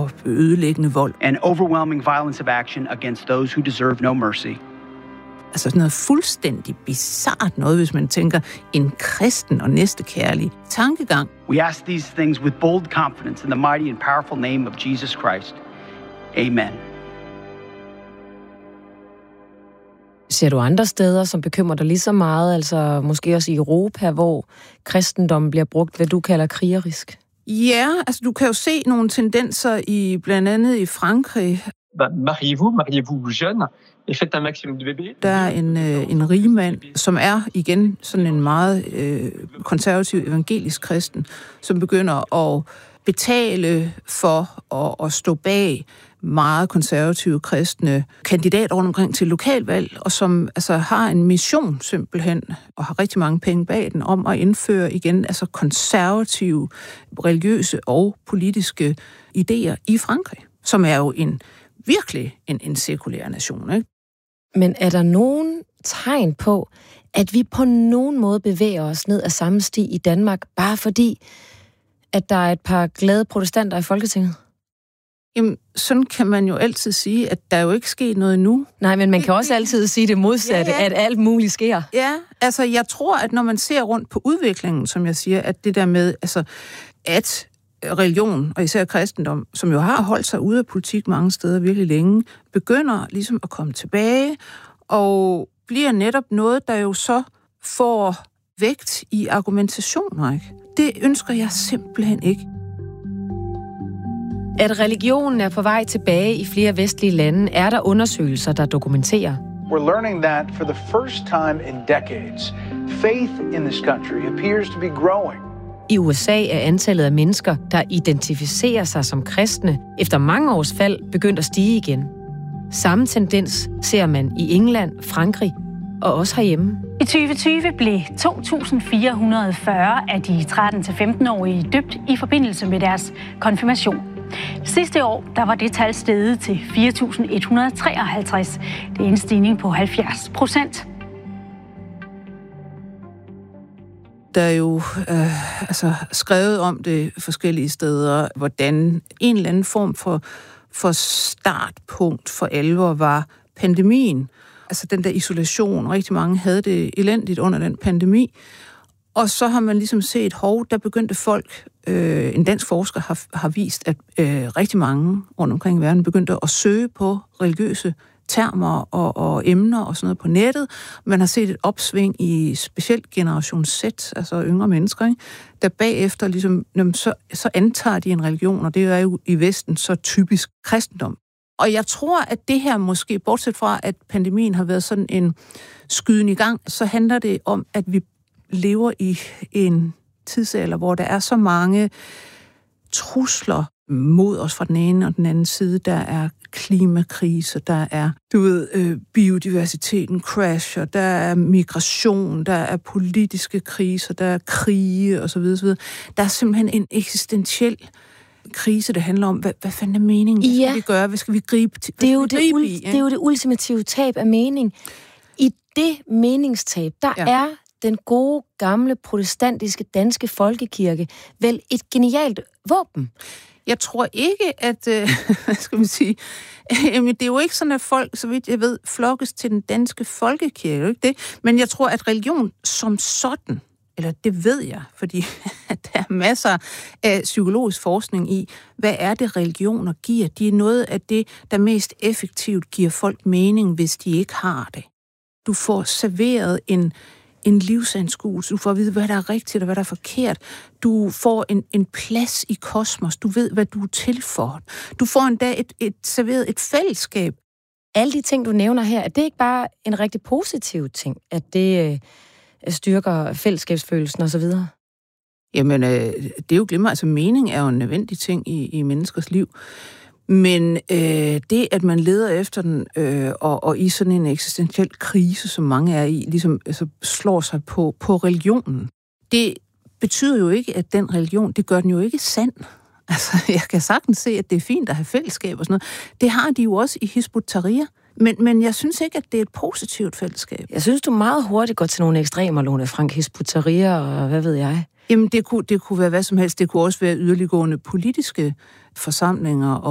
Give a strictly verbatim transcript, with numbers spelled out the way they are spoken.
og ødelæggende vold. And overwhelming violence of action against those who deserve no mercy. Altså sådan noget fuldstændig bizart noget, hvis man tænker en kristen og næstekærlig tankegang. We ask these things with bold confidence in the mighty and powerful name of Jesus Christ. Amen. Ser du andre steder, som bekymrer dig lige så meget, altså måske også i Europa, hvor kristendommen bliver brugt, hvad du kalder krigerisk? Ja, altså du kan jo se nogle tendenser i blandt andet i Frankrig. Mariez-vous, mariez-vous jeune, et faites un maximum de bébés. Der er en, øh, en rigmand, som er igen sådan en meget øh, konservativ evangelisk kristen, som begynder at betale for at, at stå bag meget konservative kristne kandidater rundt omkring til lokalvalg, og som altså har en mission simpelthen, og har rigtig mange penge bag den, om at indføre igen altså konservative, religiøse og politiske idéer i Frankrig, som er jo en virkelig en, en sekulær nation, ikke? Men er der nogen tegn på, at vi på nogen måde bevæger os ned ad samme sti i Danmark, bare fordi, at der er et par glade protestanter i Folketinget? Jamen, sådan kan man jo altid sige, at der jo ikke sket noget nu. Nej, men man kan også altid sige det modsatte, ja, ja. At alt muligt sker. Ja, altså jeg tror, at når man ser rundt på udviklingen, som jeg siger, at det der med, altså, at religion, og især kristendom, som jo har holdt sig ude af politik mange steder virkelig længe, begynder ligesom at komme tilbage, og bliver netop noget, der jo så får vægt i argumentationer, ikke? Det ønsker jeg simpelthen ikke. At religionen er på vej tilbage i flere vestlige lande, er der undersøgelser, der dokumenterer. We're learning that for the first time in decades, faith in this country appears to be growing. I U S A er antallet af mennesker, der identificerer sig som kristne, efter mange års fald begyndt at stige igen. Samme tendens ser man i England, Frankrig og også herhjemme. I tyve tyve blev to tusind fire hundrede og fyrre af de tretten til femten-årige døbt i forbindelse med deres konfirmation. Sidste år der var det tal steget til fire tusind et hundrede og treoghalvtreds. Det er en stigning på halvfjerds procent. Der er jo øh, altså skrevet om det forskellige steder, hvordan en eller anden form for, for startpunkt for alvor var pandemien. Altså den der isolation. Rigtig mange havde det elendigt under den pandemi. Og så har man ligesom set, hov, der begyndte folk, øh, en dansk forsker har, har vist, at øh, rigtig mange rundt omkring i verden begyndte at søge på religiøse termer og, og emner og sådan noget på nettet. Man har set et opsving i specielt generation Z, altså yngre mennesker, ikke? Der bagefter ligesom, jamen, så, så antager de en religion, og det er jo i Vesten så typisk kristendom. Og jeg tror, at det her måske, bortset fra, at pandemien har været sådan en skyden i gang, så handler det om, at vi lever i en tidsalder, hvor der er så mange trusler mod os fra den ene og den anden side. Der er klimakrise, der er, du ved, øh, biodiversiteten crasher, der er migration, der er politiske kriser, der er krige osv. osv. Der er simpelthen en eksistentiel krise, der handler om, hvad, hvad fanden er meningen? Hvad skal ja. vi gøre? Hvad skal vi gribe til? Det er, jo det, ul- i, ja? det er jo det ultimative tab af mening. I det meningstab, der ja. er den gode, gamle, protestantiske danske folkekirke vel et genialt våben. Jeg tror ikke, at, øh, hvad skal man sige, øh, det er jo ikke sådan, at folk, så vidt jeg ved, flokkes til den danske folkekirke, ikke det? Men jeg tror, at religion som sådan, eller det ved jeg, fordi der er masser af psykologisk forskning i, hvad er det, religioner giver? De er noget af det, der mest effektivt giver folk mening, hvis de ikke har det. Du får serveret en en livsanskuelse. Du får at vide, hvad der er rigtigt og hvad der er forkert. Du får en, en plads i kosmos. Du ved, hvad du er til for. Du får endda et, et serveret et fællesskab. Alle de ting, du nævner her, er det ikke bare en rigtig positiv ting, at det øh, styrker fællesskabsfølelsen osv.? Jamen, øh, det er jo glimmer. Altså, mening er jo en nødvendig ting i, i menneskers liv. Men øh, det, at man leder efter den, øh, og, og i sådan en eksistentiel krise, som mange er i, ligesom altså, slår sig på, på religionen, det betyder jo ikke, at den religion, det gør den jo ikke sand. Altså, jeg kan sagtens se, at det er fint at have fællesskab og sådan noget. Det har de jo også i Hizb ut-Tahrir. Men, men jeg synes ikke, at det er et positivt fællesskab. Jeg synes, du meget hurtigt går til nogle ekstremer, Lone Frank, Hizb ut-Tahrir og hvad ved jeg? Jamen, det kunne, det kunne være hvad som helst. Det kunne også være yderliggående politiske forsamlinger